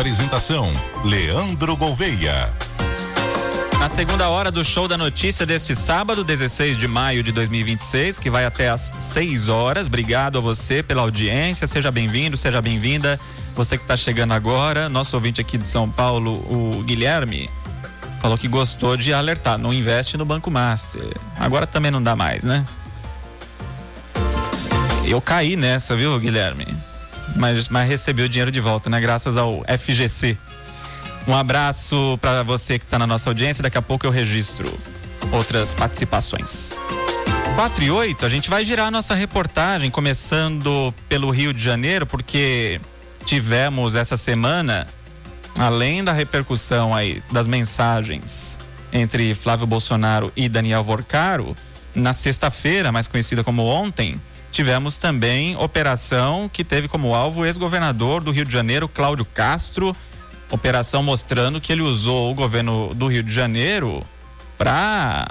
Apresentação: Leandro Gouveia. Na segunda hora do Show da Notícia deste sábado, 16 de maio de 2026, que vai até às 6 horas. Obrigado a você pela audiência, seja bem-vindo, seja bem-vinda. Você que está chegando agora, nosso ouvinte aqui de São Paulo, o Guilherme, falou que gostou de alertar, não investe no Banco Master. Agora também não dá mais, né? Eu caí nessa, viu, Guilherme? Mas recebi o dinheiro de volta, né? Graças ao FGC. Um abraço para você que está na nossa audiência. Daqui a pouco eu registro outras participações. 4:08, a gente vai girar a nossa reportagem, começando pelo Rio de Janeiro, porque tivemos essa semana, além da repercussão aí das mensagens entre Flávio Bolsonaro e Daniel Worcaro, na sexta-feira, mais conhecida como ontem, tivemos também operação que teve como alvo o ex-governador do Rio de Janeiro, Cláudio Castro. Operação mostrando que ele usou o governo do Rio de Janeiro para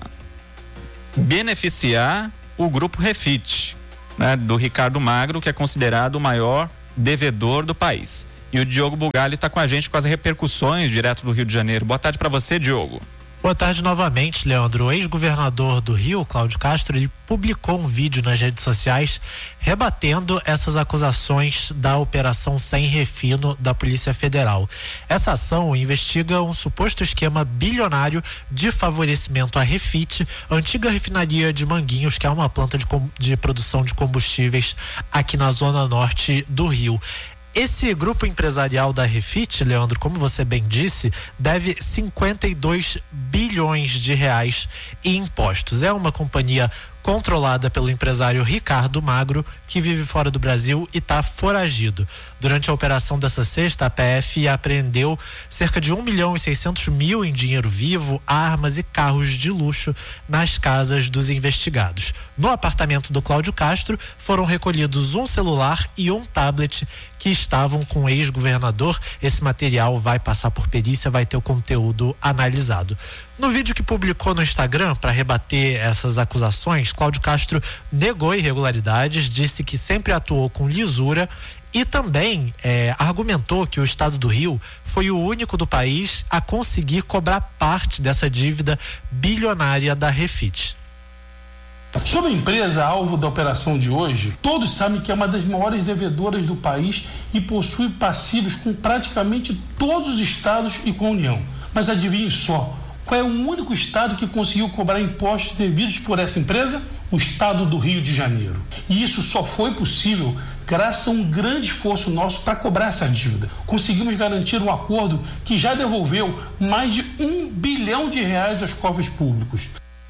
beneficiar o grupo Refit, né, do Ricardo Magro, que é considerado o maior devedor do país. E o Diogo Bugalho está com a gente com as repercussões direto do Rio de Janeiro. Boa tarde para você, Diogo. Boa tarde novamente, Leandro. O ex-governador do Rio, Cláudio Castro, ele publicou um vídeo nas redes sociais rebatendo essas acusações da Operação Sem Refino da Polícia Federal. Essa ação investiga um suposto esquema bilionário de favorecimento à Refit, antiga refinaria de Manguinhos, que é uma planta de produção de combustíveis aqui na zona norte do Rio. Esse grupo empresarial da Refit, Leandro, como você bem disse, deve 52 bilhões de reais em impostos. É uma companhia controlada pelo empresário Ricardo Magro, que vive fora do Brasil e está foragido. Durante a operação dessa sexta, a PF apreendeu cerca de 1.600.000 em dinheiro vivo, armas e carros de luxo nas casas dos investigados. No apartamento do Cláudio Castro foram recolhidos um celular e um tablet que estavam com o ex-governador. Esse material vai passar por perícia, vai ter o conteúdo analisado. No vídeo que publicou no Instagram para rebater essas acusações, Cláudio Castro negou irregularidades, disse que sempre atuou com lisura e também argumentou que o estado do Rio foi o único do país a conseguir cobrar parte dessa dívida bilionária da Refit. Sobre a empresa alvo da operação de hoje, todos sabem que é uma das maiores devedoras do país e possui passivos com praticamente todos os estados e com a União. Mas adivinhe só, qual é o único estado que conseguiu cobrar impostos devidos por essa empresa? O estado do Rio de Janeiro. E isso só foi possível graças a um grande esforço nosso para cobrar essa dívida. Conseguimos garantir um acordo que já devolveu mais de R$1 bilhão aos cofres públicos.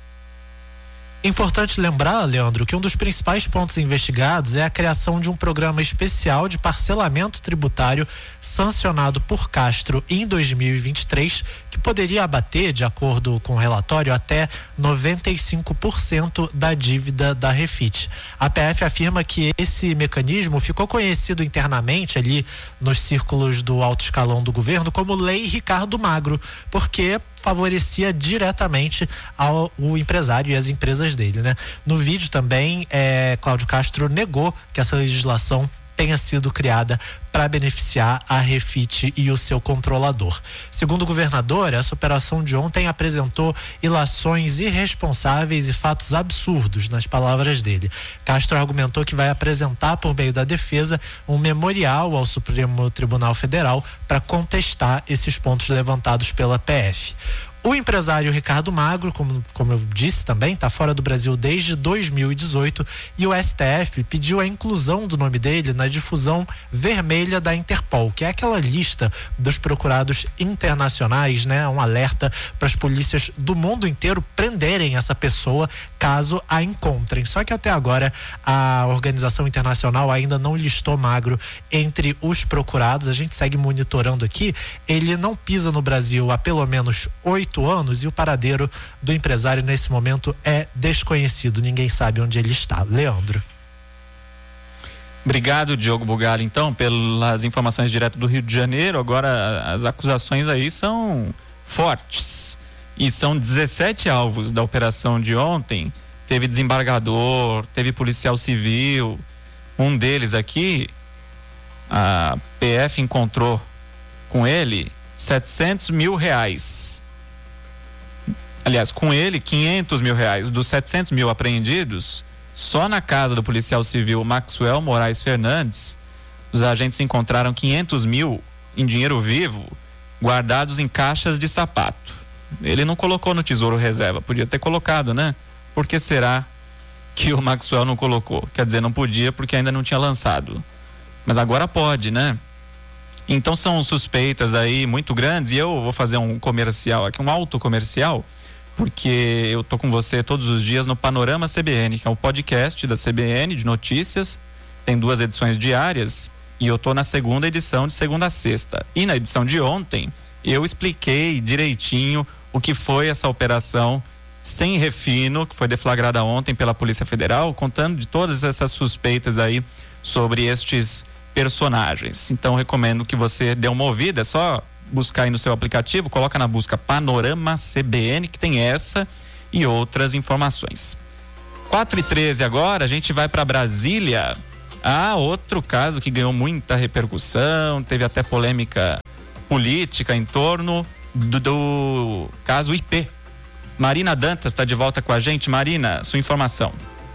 Importante lembrar, Leandro, que um dos principais pontos investigados é a criação de um programa especial de parcelamento tributário sancionado por Castro em 2023, que poderia abater, de acordo com o relatório, até 95% da dívida da Refit. A PF afirma que esse mecanismo ficou conhecido internamente ali nos círculos do alto escalão do governo como Lei Ricardo Magro, porque favorecia diretamente o empresário e as empresas dele, né? No vídeo também, Cláudio Castro negou que essa legislação tenha sido criada para beneficiar a Refit e o seu controlador. Segundo o governador, essa operação de ontem apresentou ilações irresponsáveis e fatos absurdos, nas palavras dele. Castro argumentou que vai apresentar, por meio da defesa, um memorial ao Supremo Tribunal Federal para contestar esses pontos levantados pela PF. O empresário Ricardo Magro, como eu disse também, está fora do Brasil desde 2018 e o STF pediu a inclusão do nome dele na difusão vermelha da Interpol, que é aquela lista dos procurados internacionais, né? Um alerta para as polícias do mundo inteiro prenderem essa pessoa caso a encontrem. Só que até agora a organização internacional ainda não listou Magro entre os procurados. A gente segue monitorando aqui. Ele não pisa no Brasil há pelo menos 8 anos e o paradeiro do empresário nesse momento é desconhecido. Ninguém sabe onde ele está. Leandro. Obrigado, Diogo Bugalho, então, pelas informações direto do Rio de Janeiro. Agora, as acusações aí são fortes e são 17 alvos da operação de ontem. Teve desembargador, teve policial civil. Um deles aqui, a PF encontrou com ele 700 mil reais. Aliás, com ele 500 mil reais. Dos 700 mil apreendidos, só na casa do policial civil Maxwell Moraes Fernandes, os agentes encontraram 500 mil em dinheiro vivo, guardados em caixas de sapato. Ele não colocou no Tesouro Reserva, podia ter colocado, né? Por que será que o Maxwell não colocou? Quer dizer, não podia porque ainda não tinha lançado. Mas agora pode, né? Então são suspeitas aí muito grandes, e eu vou fazer um comercial aqui, um autocomercial, porque eu tô com você todos os dias no Panorama CBN, que é o podcast da CBN de notícias. Tem 2 edições diárias e eu tô na segunda edição, de segunda a sexta. E na edição de ontem eu expliquei direitinho o que foi essa operação sem refino, que foi deflagrada ontem pela Polícia Federal, contando de todas essas suspeitas aí sobre estes personagens. Então recomendo que você dê uma ouvida, é só buscar aí no seu aplicativo, coloca na busca Panorama CBN, que tem essa e outras informações. 4h13 agora, a gente vai para Brasília. Outro caso que ganhou muita repercussão, teve até polêmica política em torno do caso IP. Marina Dantas está de volta com a gente. Marina, sua informação.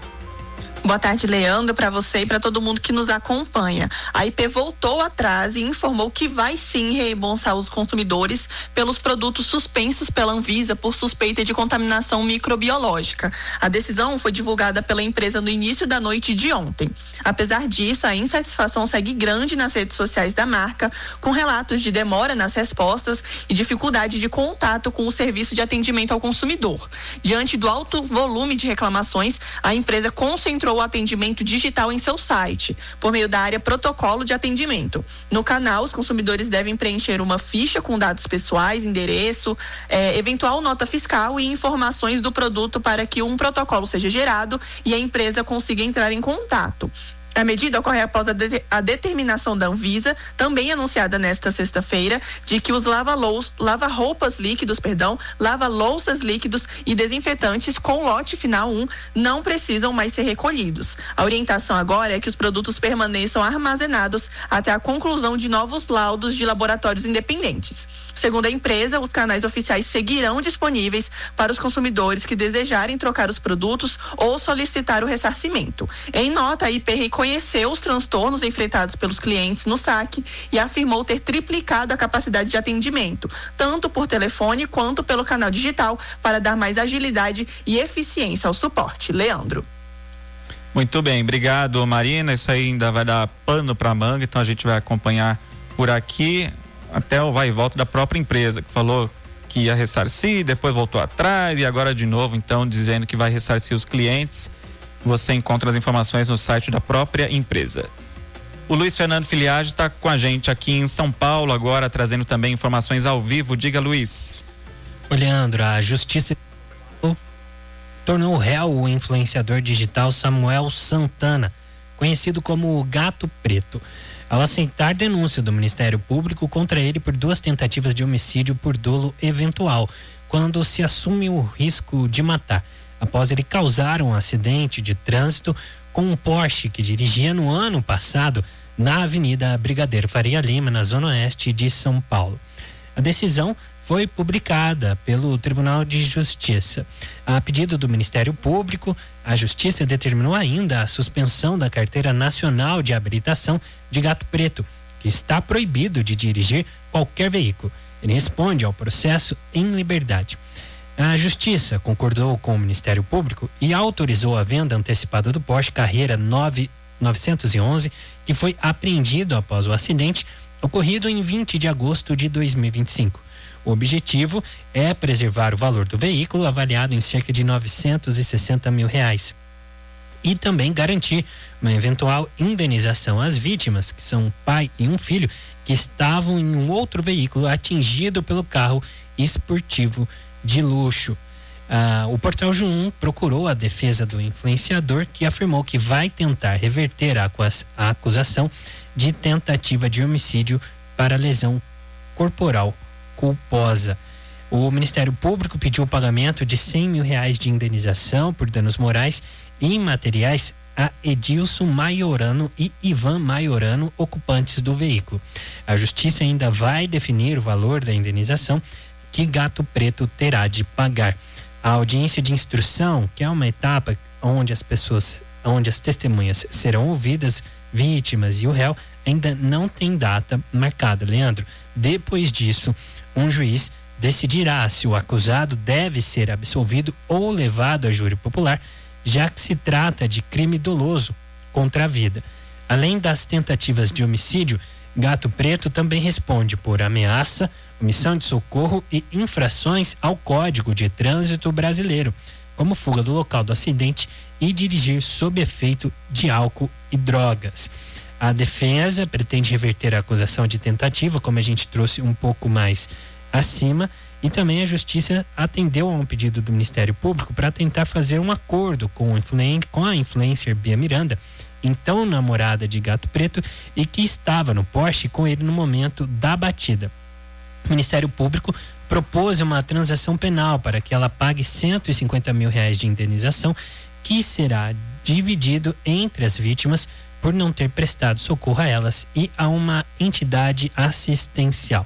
Boa tarde, Leandro, para você e para todo mundo que nos acompanha. A IP voltou atrás e informou que vai sim reembolsar os consumidores pelos produtos suspensos pela Anvisa por suspeita de contaminação microbiológica. A decisão foi divulgada pela empresa no início da noite de ontem. Apesar disso, a insatisfação segue grande nas redes sociais da marca, com relatos de demora nas respostas e dificuldade de contato com o serviço de atendimento ao consumidor. Diante do alto volume de reclamações, a empresa concentrou o atendimento digital em seu site, por meio da área protocolo de atendimento. No canal, os consumidores devem preencher uma ficha com dados pessoais, endereço, eventual nota fiscal e informações do produto para que um protocolo seja gerado e a empresa consiga entrar em contato. A medida ocorre após a determinação da Anvisa, também anunciada nesta sexta-feira, de que os lava-roupas líquidos, lava-louças líquidos e desinfetantes com lote final 1 não precisam mais ser recolhidos. A orientação agora é que os produtos permaneçam armazenados até a conclusão de novos laudos de laboratórios independentes. Segundo a empresa, os canais oficiais seguirão disponíveis para os consumidores que desejarem trocar os produtos ou solicitar o ressarcimento. Em nota, a IP reconheceu os transtornos enfrentados pelos clientes no saque e afirmou ter triplicado a capacidade de atendimento, tanto por telefone quanto pelo canal digital, para dar mais agilidade e eficiência ao suporte. Leandro. Muito bem, obrigado, Marina. Isso aí ainda vai dar pano para manga, então a gente vai acompanhar por aqui até o vai e volta da própria empresa, que falou que ia ressarcir, depois voltou atrás e agora de novo, então, dizendo que vai ressarcir os clientes. Você encontra as informações no site da própria empresa. O Luiz Fernando Filiage está com a gente aqui em São Paulo agora, trazendo também informações ao vivo. Diga, Luiz. Ô, Leandro, a Justiça tornou réu o influenciador digital Samuel Santana, conhecido como Gato Preto, ao aceitar denúncia do Ministério Público contra ele por 2 tentativas de homicídio por dolo eventual, quando se assume o risco de matar, após ele causar um acidente de trânsito com um Porsche que dirigia no ano passado na Avenida Brigadeiro Faria Lima, na zona oeste de São Paulo. A decisão foi publicada pelo Tribunal de Justiça. A pedido do Ministério Público, a Justiça determinou ainda a suspensão da Carteira Nacional de Habilitação de Gato Preto, que está proibido de dirigir qualquer veículo. Ele responde ao processo em liberdade. A Justiça concordou com o Ministério Público e autorizou a venda antecipada do Porsche Carrera 911, que foi apreendido após o acidente ocorrido em 20 de agosto de 2025. O objetivo é preservar o valor do veículo, avaliado em cerca de R$960 mil, e também garantir uma eventual indenização às vítimas, que são um pai e um filho, que estavam em um outro veículo atingido pelo carro esportivo de luxo. O Portal G1 procurou a defesa do influenciador, que afirmou que vai tentar reverter a acusação de tentativa de homicídio para lesão corporal culposa. O Ministério Público pediu o pagamento de R$100 mil de indenização por danos morais e imateriais a Edilson Maiorano e Ivan Maiorano, ocupantes do veículo. A justiça ainda vai definir o valor da indenização que Gato Preto terá de pagar. A audiência de instrução, que é uma etapa onde as testemunhas serão ouvidas, vítimas e o réu, ainda não tem data marcada, Leandro. Depois disso, um juiz decidirá se o acusado deve ser absolvido ou levado a júri popular, já que se trata de crime doloso contra a vida. Além das tentativas de homicídio, Gato Preto também responde por ameaça, omissão de socorro e infrações ao Código de Trânsito Brasileiro, como fuga do local do acidente e dirigir sob efeito de álcool e drogas. A defesa pretende reverter a acusação de tentativa, como a gente trouxe um pouco mais acima, e também a justiça atendeu a um pedido do Ministério Público para tentar fazer um acordo com a influencer Bia Miranda, então namorada de Gato Preto, e que estava no Porsche com ele no momento da batida. O Ministério Público propôs uma transação penal para que ela pague R$150 mil de indenização, que será dividido entre as vítimas por não ter prestado socorro a elas e a uma entidade assistencial.